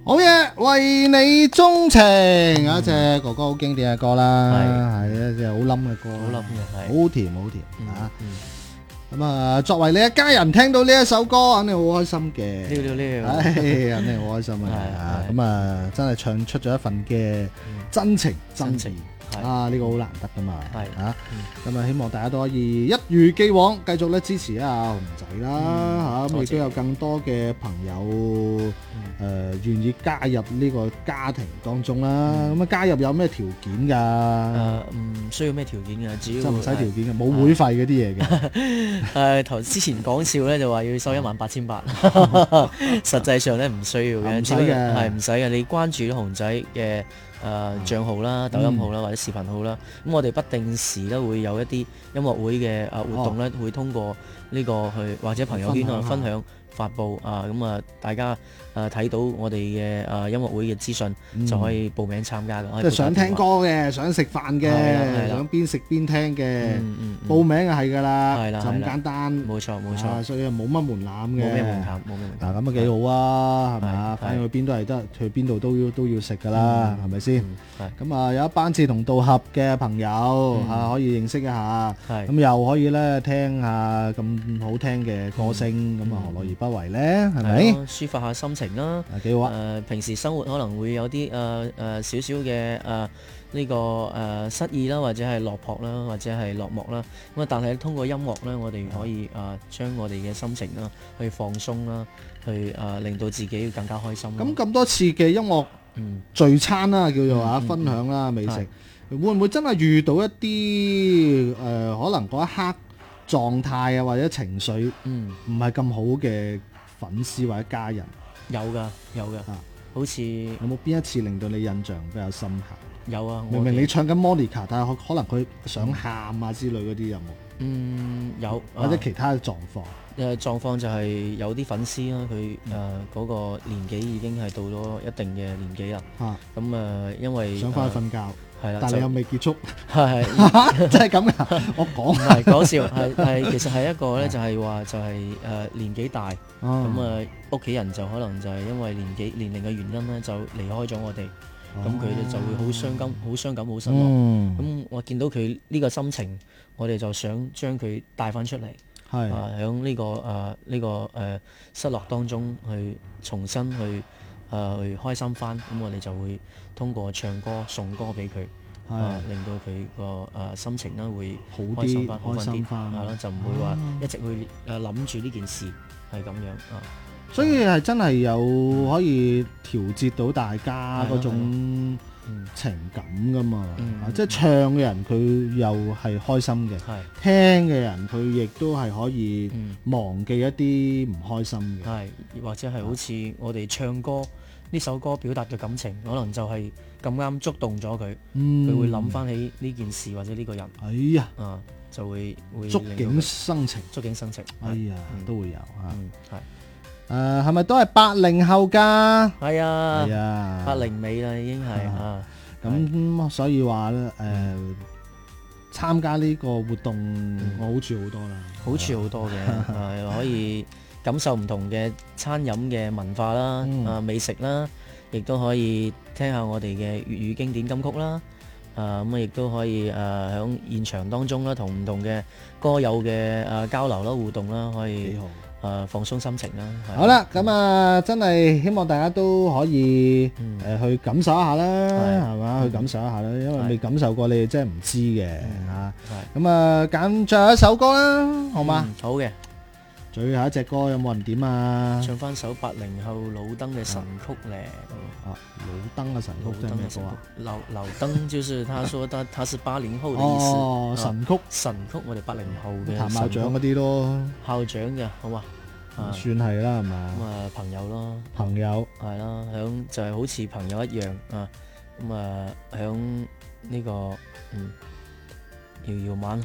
好嘢，為你鍾情有一隻哥哥好經典嘅歌啦，係一隻好冧嘅歌， 好冧嘅係好甜好甜啊！咁啊，作為你一家人聽到呢一首歌，肯定好開心嘅。肯定好開心啊！咁啊，真係唱出咗一份嘅真情真意啊！呢個好難得噶嘛，啊！咁啊，希望大家都可以一如既往繼續咧支持一下熊仔啦，嚇咁亦都有更多嘅朋友願意加入呢個家庭當中啦。咁啊，加入有咩條件㗎？ 唔需要咩條件嘅，只要就唔使條件嘅，冇會費嗰啲嘢嘅。 之前講笑咧就話要收18,800，實際上咧唔需要嘅， 唔使嘅， 係唔使嘅。你關注熊仔嘅帳號啦、抖音號啦或者視頻號啦，咁我哋不定時咧會有一啲音樂會嘅活動咧，會通過呢個去或者朋友圈啊分享發布啊，咁啊大家睇到我哋嘅音樂會嘅資訊就可以報名參加嘅。 即係想聽歌嘅，想食飯嘅，想邊食邊聽嘅，報名就係㗎啦，就咁簡單。 冇錯， 所以冇乜門檻嘅。 冇咩門檻。 嗱咁啊幾好啊，係咪啊？反正去邊都係得，去邊度都要食㗎啦，係咪先？咁啊有一班志同道合嘅朋友可以認識一下，咁又可以咧聽下咁好聽嘅歌聲，咁啊何樂而不為咧？係咪？ 抒發下心情啦， 幾好啊！ 平時生活可能會有啲少少嘅呢個失意啦，或者係落魄啦，或者係落寞啦。咁啊，但係通過音樂咧，我哋可以將我哋嘅心情啦，去放鬆啦，去令到自己更加開心。 咁多次嘅音樂聚餐啦，叫做分享啦美食，會唔會真係遇到一啲可能嗰一刻狀態啊或者情緒唔係咁好嘅粉絲或者家人？ 有㗎，好似有冇邊一次令到你印象比較深刻？ 有啊， 明明你唱緊 Monica， 但係可能佢想喊啊之類嗰啲有冇？ 有， 或者其他嘅狀況。 狀況就係有啲粉絲啦，佢嗰個年紀已經係到咗一定嘅年紀啦。咁因為想翻去瞓覺， 係啦， 但係又未結束， 係真係咁噶？我講唔係講笑，係其實係一個咧，就係話就係年紀大，咁屋企人就可能就係因為年齡嘅原因咧，就離開咗我哋，咁佢哋就會好傷感、好傷感、好失落。咁我見到佢呢個心情，我哋就想將佢帶翻出嚟。係喺呢個失落當中去重新去開心翻，咁我哋就會通過唱歌送歌俾佢，令到佢個心情咧會好開心翻，係咯，就唔會話一直去諗住呢件事係咁樣啊。 所以係真係有可以調節到大家嗰種情感噶嘛，即係唱嘅人佢又係開心嘅，聽嘅人佢亦都係可以忘記一啲唔開心嘅， 或者係好似我哋唱歌呢首歌表達嘅感情，可能就係咁啱觸動咗佢，佢會諗翻起呢件事或者呢個人， 哎呀， 就會觸景生情，哎呀，都會有嚇。係咪都係80後㗎？ 係啊，80尾啦已經係咁所以話咧參加呢個活動好處好多啦， 好處好多嘅，可以感受唔同嘅餐飲嘅文化啦，美食啦，亦都可以聽下我哋嘅粵語經典金曲啦，咁亦都可以喺現場當中啦，同唔同嘅歌友嘅交流啦、互動啦，可以放鬆心情啦。 好啦，咁真係希望大家都可以去感受一下啦，係嘛？去感受一下啦，因為未感受過，你哋真係唔知嘅嚇。咁揀最後一首歌啦，好嘛？ 好嘅。 最後一隻歌有冇人點啊？ 唱翻首80後老登嘅神曲咧。 老登嘅神曲真係咩歌啊？ 老登就是他說他是80後嘅意思。神曲我哋80後嘅。 譚校長嗰啲咯。 校長嘅好嘛？ 算係啦，係嘛？ 咁朋友咯。 朋友係啦，響就係好似朋友一樣啊。咁響呢個遙遙晚